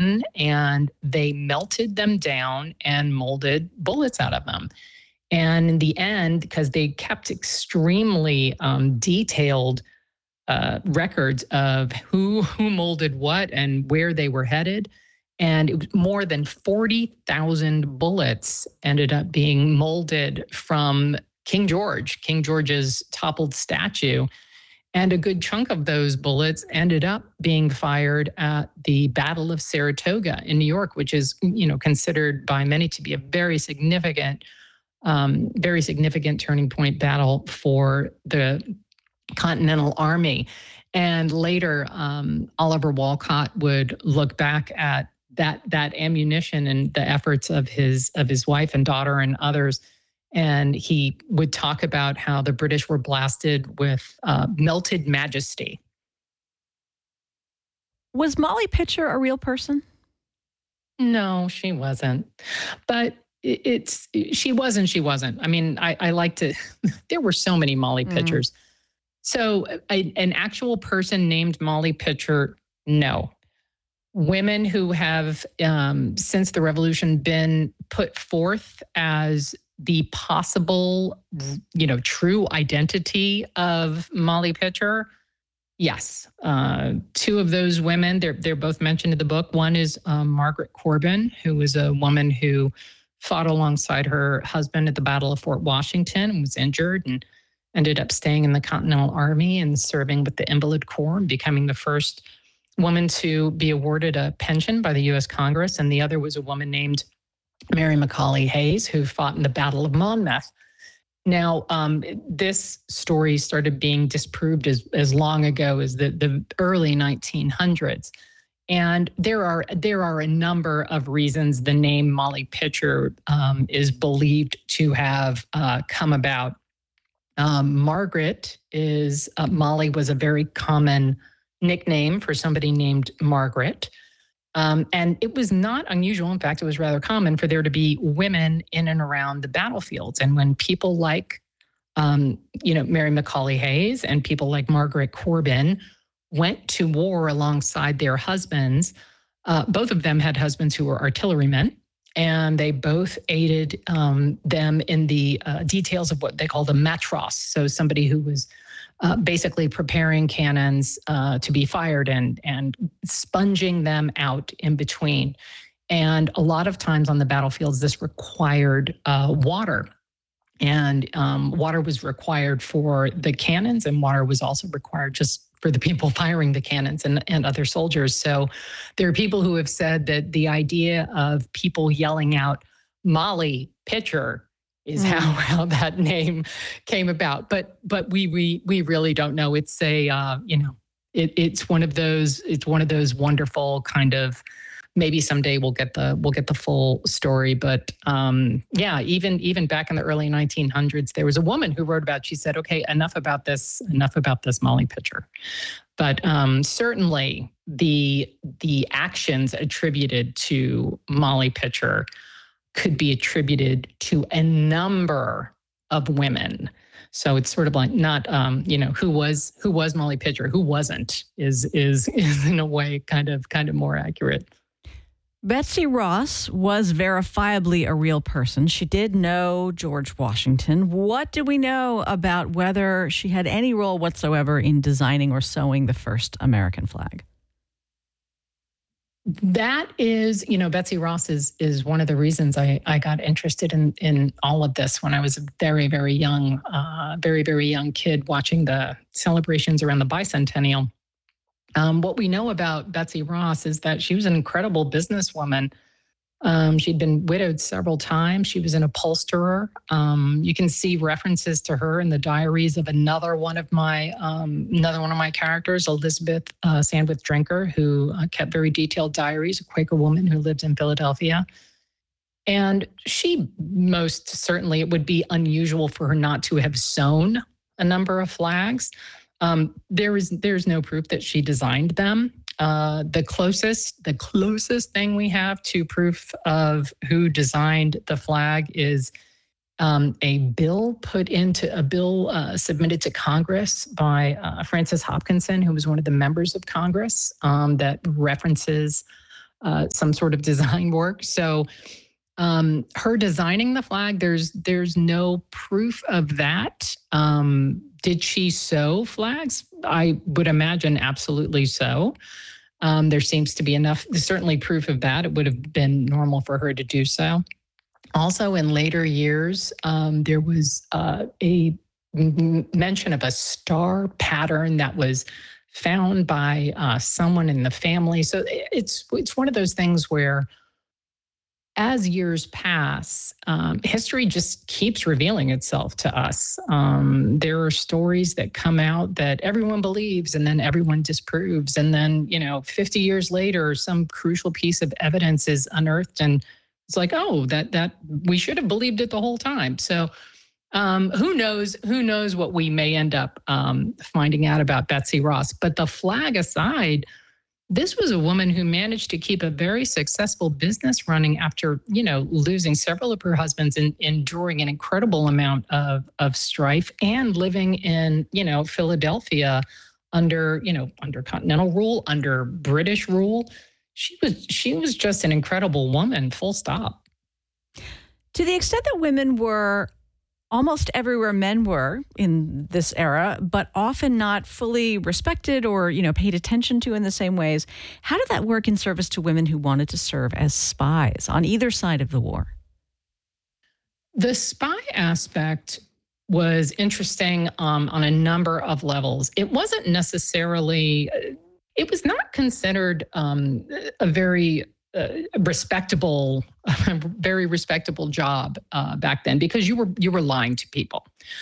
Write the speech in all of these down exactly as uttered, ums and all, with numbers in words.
mountain, and they melted them down and molded bullets out of them. And in the end, because they kept extremely um, detailed uh, records of who who molded what and where they were headed, and it was more than forty thousand bullets ended up being molded from King George, King George's toppled statue. And a good chunk of those bullets ended up being fired at the Battle of Saratoga in New York, which is, you know, considered by many to be a very significant, um, very significant turning point battle for the Continental Army. And later, um, Oliver Wolcott would look back at that that ammunition and the efforts of his of his wife and daughter and others. And he would talk about how the British were blasted with uh, melted majesty. Was Molly Pitcher a real person? No, she wasn't. But it, it's she wasn't. She wasn't. I mean, I, I like to. There were so many Molly mm. Pitchers. So a, an actual person named Molly Pitcher, no. Women who have, um, since the revolution, been put forth as the possible, you know, true identity of Molly Pitcher, yes. Uh, two of those women, they're they're both mentioned in the book. One is um, Margaret Corbin, who was a woman who fought alongside her husband at the Battle of Fort Washington and was injured and ended up staying in the Continental Army and serving with the Invalid Corps and becoming the first woman to be awarded a pension by the U S Congress. And the other was a woman named Mary McCauley Hayes, who fought in the Battle of Monmouth. Now, um, this story started being disproved as, as long ago as the, the early nineteen hundreds. And there are there are a number of reasons the name Molly Pitcher um, is believed to have uh, come about. Um, Margaret is, uh, Molly was a very common nickname for somebody named Margaret. Um, and it was not unusual. In fact, it was rather common for there to be women in and around the battlefields. And when people like, um, you know, Mary McCauley Hayes and people like Margaret Corbin went to war alongside their husbands, uh, both of them had husbands who were artillerymen, and they both aided um, them in the uh, details of what they called a matros. So somebody who was Uh, basically preparing cannons uh, to be fired and and sponging them out in between. And a lot of times on the battlefields, this required uh, water. And um, water was required for the cannons, and water was also required just for the people firing the cannons and, and other soldiers. So there are people who have said that the idea of people yelling out, "Molly Pitcher," is mm. how, how that name came about. But but we we we really don't know. It's a uh, you know it, it's one of those it's one of those wonderful kind of, maybe someday we'll get the we'll get the full story. But um, yeah, even even back in the early nineteen hundreds, there was a woman who wrote about. She said, "Okay, enough about this. Enough about this Molly Pitcher." But um, certainly the the actions attributed to Molly Pitcher could be attributed to a number of women. So it's sort of like not, um, you know, who was who was Molly Pitcher, who wasn't, is is is in a way kind of kind of more accurate. Betsy Ross was verifiably a real person. She did know George Washington. What do we know about whether she had any role whatsoever in designing or sewing the first American flag? That is, you know, Betsy Ross is is one of the reasons I, I got interested in in all of this when I was a very, very young, uh, very, very young kid watching the celebrations around the bicentennial. Um, what we know about Betsy Ross is that she was an incredible businesswoman. Um, she'd been widowed several times. She was an upholsterer. Um, you can see references to her in the diaries of another one of my um, another one of my characters, Elizabeth uh, Sandwith Drinker, who uh, kept very detailed diaries, a Quaker woman who lived in Philadelphia. And she most certainly, it would be unusual for her not to have sewn a number of flags. Um, there is there's no proof that she designed them. Uh, the closest, the closest thing we have to proof of who designed the flag is um, a bill put into a bill uh, submitted to Congress by uh, Francis Hopkinson, who was one of the members of Congress, um, that references uh, some sort of design work. So um, her designing the flag, there's there's no proof of that. Um, did she sew flags? I would imagine absolutely so. Um, there seems to be enough, certainly proof of that. It would have been normal for her to do so. Also, in later years, um, there was uh, a m- mention of a star pattern that was found by uh, someone in the family. So it's it's one of those things where, as years pass, um, history just keeps revealing itself to us. Um, there are stories that come out that everyone believes and then everyone disproves. And then, you know, fifty years later, some crucial piece of evidence is unearthed and it's like, oh, that that we should have believed it the whole time. So um, who knows, who knows what we may end up um, finding out about Betsy Ross. But the flag aside, this was a woman who managed to keep a very successful business running after, you know, losing several of her husbands and enduring an incredible amount of, of strife and living in, you know, Philadelphia under, you know, under continental rule, under British rule. She was she was just an incredible woman, full stop. To the extent that women were almost everywhere men were in this era, but often not fully respected or, you know, paid attention to in the same ways. How did that work in service to women who wanted to serve as spies on either side of the war? The spy aspect was interesting um, on a number of levels. It wasn't necessarily, it was not considered um, a very Uh, respectable, very respectable job uh, back then because you were you were lying to people,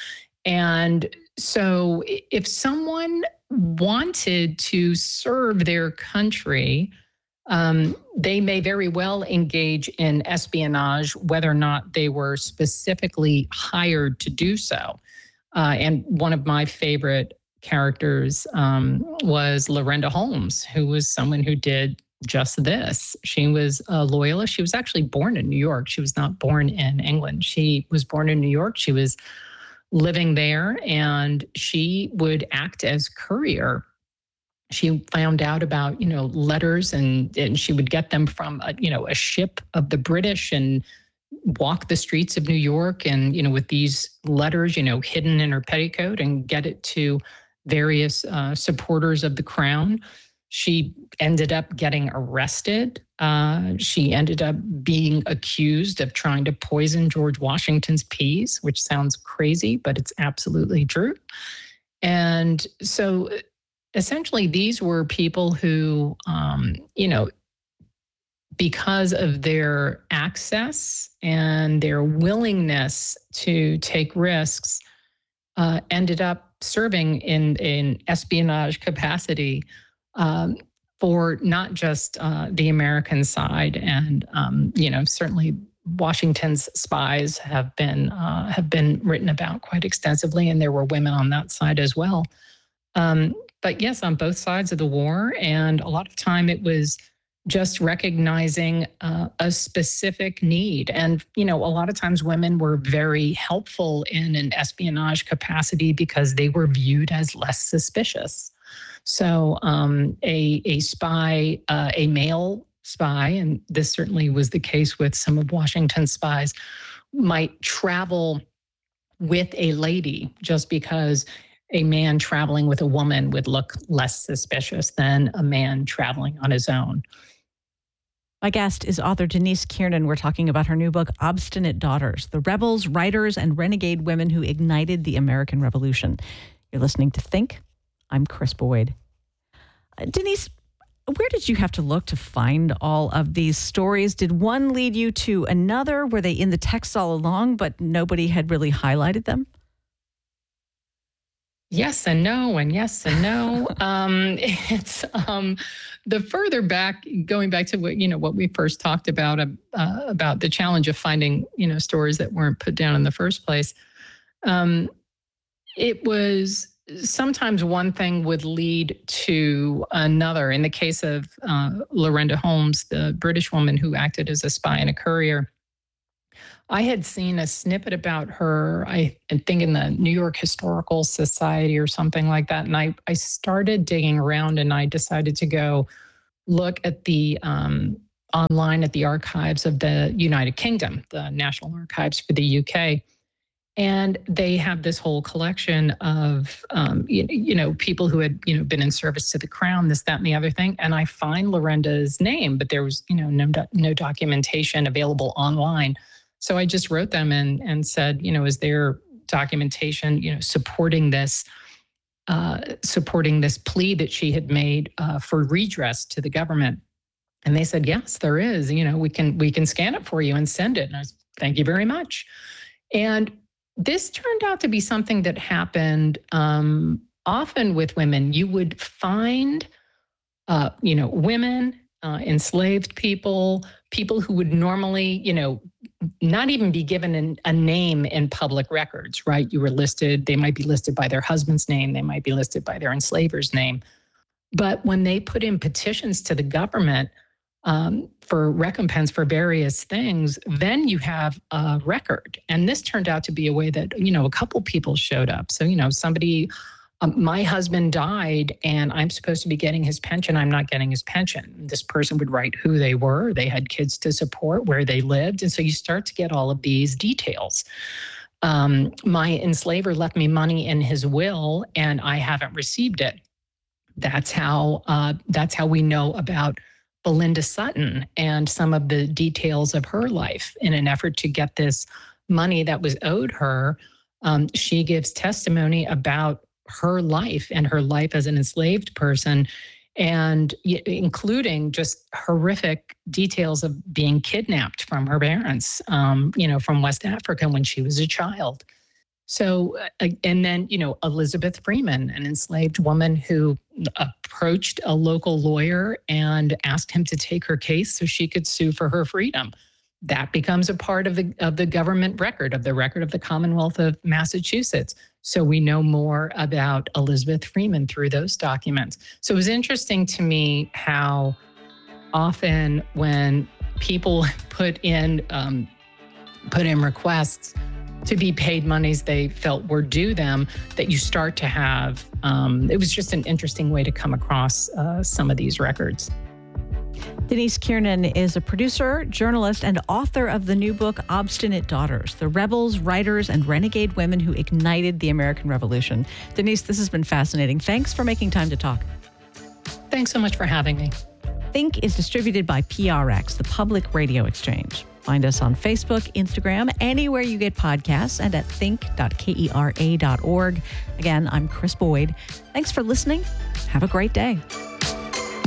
and so if someone wanted to serve their country, um, they may very well engage in espionage, whether or not they were specifically hired to do so. Uh, and one of my favorite characters um, was Lorenda Holmes, who was someone who did just this. She was a loyalist. She was actually born in New York. She was not born in England. She was born in New York. She was living there and she would act as courier. She found out about, you know, letters and, and she would get them from, a, you know, a ship of the British and walk the streets of New York and, you know, with these letters, you know, hidden in her petticoat and get it to various uh, supporters of the crown. She ended up getting arrested. Uh, she ended up being accused of trying to poison George Washington's peas, which sounds crazy, but it's absolutely true. And so essentially, these were people who, um, you know, because of their access and their willingness to take risks, uh, ended up serving in an espionage capacity Um, for not just uh, the American side, and um, you know, certainly Washington's spies have been uh, have been written about quite extensively, and there were women on that side as well. Um, but yes, on both sides of the war, and a lot of time it was just recognizing uh, a specific need, and you know, a lot of times women were very helpful in an espionage capacity because they were viewed as less suspicious. So um, a, a spy, uh, a male spy, and this certainly was the case with some of Washington's spies, might travel with a lady just because a man traveling with a woman would look less suspicious than a man traveling on his own. My guest is author Denise Kiernan. We're talking about her new book, Obstinate Daughters, The Rebels, Writers, and Renegade Women Who Ignited the American Revolution. You're listening to Think. I'm Chris Boyd. Uh, Denise, where did you have to look to find all of these stories? Did one lead you to another? Were they in the text all along, but nobody had really highlighted them? Yes and no, and yes and no. um, it's um, the further back, going back to what you know what we first talked about uh, about the challenge of finding you know stories that weren't put down in the first place. Um, it was. Sometimes one thing would lead to another. In the case of uh, Lorenda Holmes, the British woman who acted as a spy and a courier, I had seen a snippet about her, I think in the New York Historical Society or something like that. And I, I started digging around and I decided to go look at the um, online at the archives of the United Kingdom, the National Archives for the U K. And they have this whole collection of, um, you, you know, people who had, you know, been in service to the crown, this, that, and the other thing. And I find Lorenda's name, but there was, you know, no, no documentation available online. So I just wrote them and, and said, you know, is there documentation, you know, supporting this, uh, supporting this plea that she had made uh, for redress to the government? And they said, yes, there is. You know, we can we can scan it for you and send it. And I was, thank you very much. And this turned out to be something that happened um, often with women. You would find, uh, you know, women, uh, enslaved people, people who would normally, you know, not even be given an, a name in public records, right? You were listed, they might be listed by their husband's name, they might be listed by their enslaver's name. But when they put in petitions to the government, Um, for recompense for various things, then you have a record. And this turned out to be a way that, you know, a couple people showed up. So, you know, somebody, um, my husband died and I'm supposed to be getting his pension. I'm not getting his pension. This person would write who they were. They had kids to support, where they lived. And so you start to get all of these details. Um, my enslaver left me money in his will and I haven't received it. That's how, uh, that's how we know about Belinda Sutton and some of the details of her life. In an effort to get this money that was owed her, um, she gives testimony about her life and her life as an enslaved person, and including just horrific details of being kidnapped from her parents, um, you know, from West Africa when she was a child. So, uh, and then, you know, Elizabeth Freeman, an enslaved woman who approached a local lawyer and asked him to take her case so she could sue for her freedom. That becomes a part of the of the government record, of the record of the Commonwealth of Massachusetts. So we know more about Elizabeth Freeman through those documents. So it was interesting to me how often when people put in um, put in requests to be paid monies they felt were due them, that you start to have, um, it was just an interesting way to come across uh, some of these records. Denise Kiernan is a producer, journalist, and author of the new book, Obstinate Daughters, The Rebels, Writers, and Renegade Women Who Ignited the American Revolution. Denise, this has been fascinating. Thanks for making time to talk. Thanks so much for having me. Think is distributed by P R X, the Public Radio Exchange. Find us on Facebook, Instagram, anywhere you get podcasts, and at think dot kera dot org. Again, I'm Chris Boyd. Thanks for listening. Have a great day.